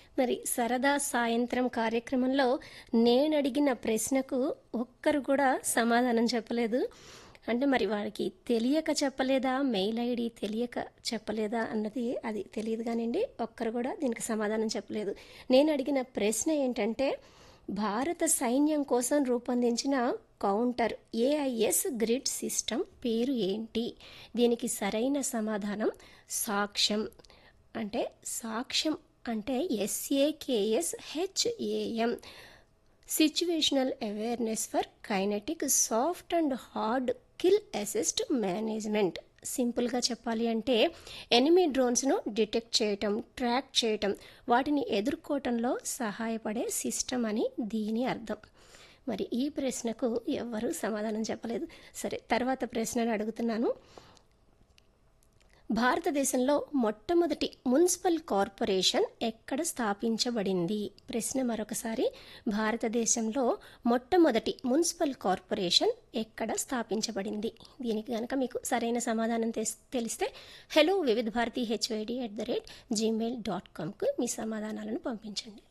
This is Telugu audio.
మరి సరదా సాయంత్రం కార్యక్రమంలో నేనడిగిన ప్రశ్నకు ఒక్కరు కూడా సమాధానం చెప్పలేదు. అంటే మరి వారికి తెలియక చెప్పలేదా, మెయిల్ ఐడి తెలియక చెప్పలేదా అన్నది అది తెలియదు కానివ్వండి, ఒక్కరు కూడా దీనికి సమాధానం చెప్పలేదు. నేను అడిగిన ప్రశ్న ఏంటంటే, భారత సైన్యం కోసం రూపొందించిన కౌంటర్ ఏఐఎస్ గ్రిడ్ సిస్టమ్ పేరు ఏంటి? దీనికి సరైన సమాధానం సాక్ష్యం. అంటే సాక్ష్యం అంటే SAKSHAM, situational awareness for kinetic soft and hard kill assist management. సింపుల్గా చెప్పాలి అంటే ఎనిమీ డ్రోన్స్ను డిటెక్ట్ చేయటం, ట్రాక్ చేయటం, వాటిని ఎదుర్కోవటంలో సహాయపడే సిస్టమ్ అని దీని అర్థం. మరి ఈ ప్రశ్నకు ఎవ్వరూ సమాధానం చెప్పలేదు. సరే, తర్వాత ప్రశ్నను అడుగుతున్నాను. భారతదేశంలో మొట్టమొదటి మున్సిపల్ కార్పొరేషన్ ఎక్కడ స్థాపించబడింది? ప్రశ్న మరొకసారి, భారతదేశంలో మొట్టమొదటి మున్సిపల్ కార్పొరేషన్ ఎక్కడ స్థాపించబడింది? దీనికి కనుక మీకు సరైన సమాధానం తెలిస్తే hello vividbharati@gmail.comకు మీ సమాధానాలను పంపించండి.